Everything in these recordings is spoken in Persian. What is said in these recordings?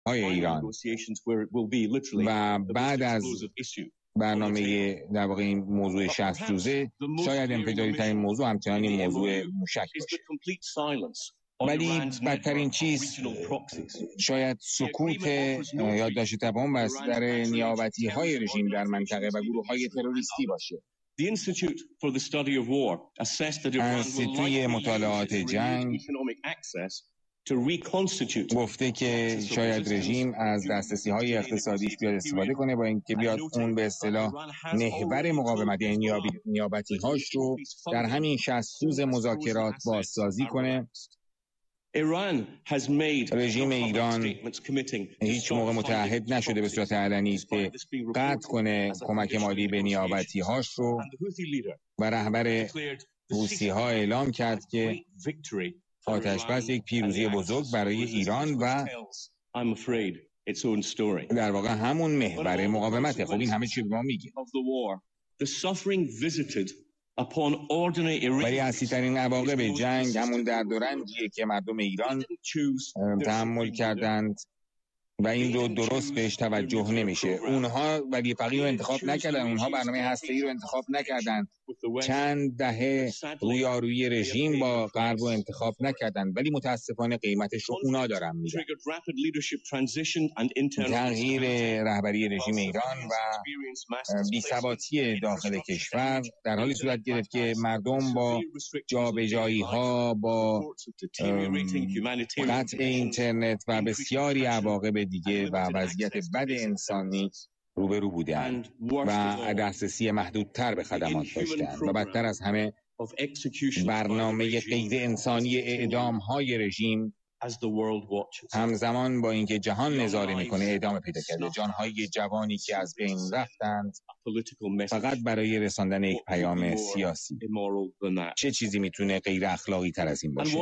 های ایران و بعد از برنامه در واقع این موضوع 60 روزه شاید انفجاری ترین موضوع همچنان این موضوع موشک باشه. ولی بدترین چیز شاید سکوت یادداشت تفاهم بستر نیابتی های رژیم در منطقه و گروه های تروریستی باشه. انستیتوی مطالعات جنگ گفته که شاید رژیم از دسترسی های اقتصادیش بیاد استفاده کنه با اینکه بیاد اون به اصطلاح محور مقاومت یعنی نیابتی هاش رو در همین 60 روز مذاکرات بازسازی کنه. رژیم ایران هیچ موقع متعهد نشده به صورت علنی که قطع کنه کمک مالی به نیابتی هاش رو و رهبر حوثی ها اعلام کرد که آتش بس یک پیروزی بزرگ برای ایران و در واقع همون محور مقاومته. خب این همه چی به ما میگه. ولی اصلی‌ترین عواقب جنگ همون درد و رنجیه که مردم ایران تحمل کردند و این رو درست بهش توجه نمیشه. اونها ولی فقیه رو انتخاب نکردن، اونها برنامه هسته‌ای رو انتخاب نکردن، چند دهه رویارویی رژیم با غرب رو انتخاب نکردن، ولی متاسفانه قیمتش رو اونا دارن میدن. تغییر رهبری رژیم ایران و بی‌ثباتی داخل کشور در حالی صورت گرفت که مردم با جابجایی ها، با قطع اینترنت و بسیاری عواقب دیگه و وضعیت بد انسانی روبرو بودند و دسترسی محدودتر به خدمات داشتند و بدتر از همه برنامه غیر انسانی اعدام های رژیم همزمان با اینکه جهان نظاره میکنه ادامه پیدا کرده. جانهای جوانی که از بین رفتند فقط برای رساندن یک پیام سیاسی. چه چیزی میتونه غیر اخلاقی تر از این باشه؟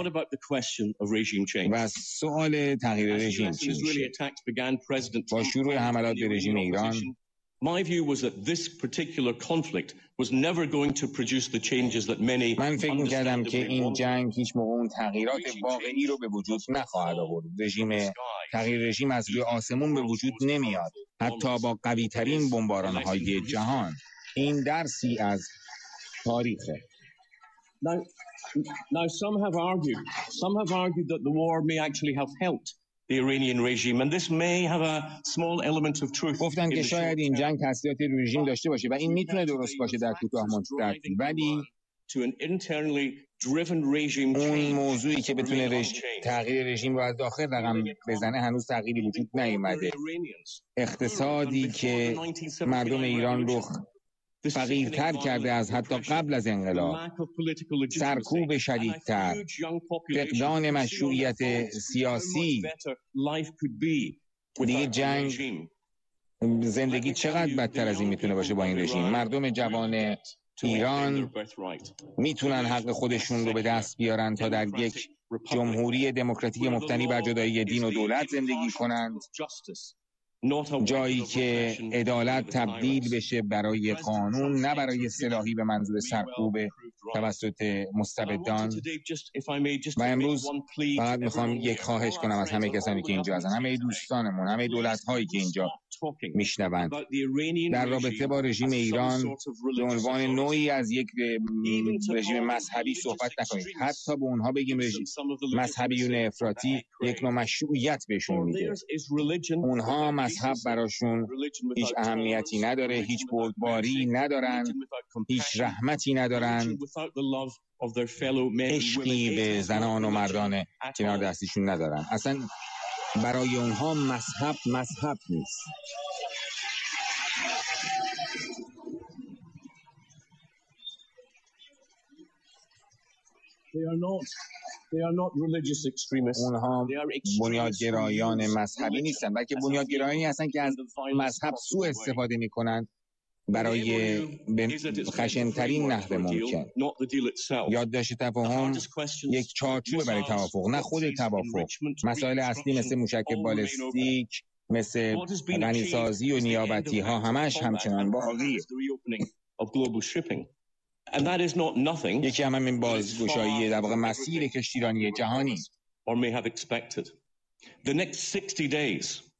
و سوال تغییر رژیم چی میشه؟ با شروع حملات به رژیم ایران My view was that this particular conflict was never going to produce the changes that many من فکر می‌کردم که این جنگ هیچ موقع اون تغییرات واقعی رو به وجود نخواهد آورد. تغییر رژیم از روی آسمون به وجود نمیاد، حتی با قوی‌ترین بمباران‌های جهان. این درسی از تاریخه. Now some have argued that the war may actually have helped the Iranian regime, and this may have a small element of truth. گفتن که شاید این جنگ تاثیرات رژیم داشته باشه و این میتونه درست باشه در کوتاه مدت، ولی اون موضوعی که بتونه تغییر رژیم رو از داخل رقم بزنه هنوز تغییری وجود نیامده. اقتصادی که مردم ایران رو فقیرتر کرده از حتی قبل از انقلاب، سرکوب شدیدتر، فقدان مشروعیت سیاسی، دیگه جنگ، زندگی چقدر بدتر از این میتونه باشه با این رژیم. مردم جوان ایران میتونن حق خودشون رو به دست بیارن تا در یک جمهوری دموکراتیک مبتنی بر جدایی دین و دولت زندگی کنند، جایی که عدالت تبدیل بشه برای قانون، نه برای سلاحی به منظور سرکوب توسط مستبدان. و امروز فقط میخوام یک خواهش کنم از همه کسانی که اینجا هستن، همه دوستانمون، همه دولت‌هایی که اینجا میشنوند، در رابطه با رژیم ایران به عنوان نوعی از یک رژیم مذهبی صحبت نکنید. حتی به اونها بگیم رژیم مذهبیون افراطی یک نوع مشروعیت بهشون میده. اونها مذهب براشون هیچ اهمیتی نداره، هیچ بردباری ندارن، هیچ رحمتی ندارن، عشقی به زنان و مردان کنار دستیشون ندارن. اصلا برای اونها مذهب نیست. اونها بنیادگرایان مذهبی نیستن، بلکه بنیادگرایانی هستن که از مذهب سوء استفاده میکنن برای خشن‌ترین نحو ممکن. یادداشت تفاهم یک چارچوب برای توافق، نه خود توافق. مسائل اصلی مثل موشک بالستیک، مثل غنیسازی و نیابتی ها همچنان باقیه. یکی هم این بازگشایی در واقع مسیر کشتیرانی جهانی. The next 60 days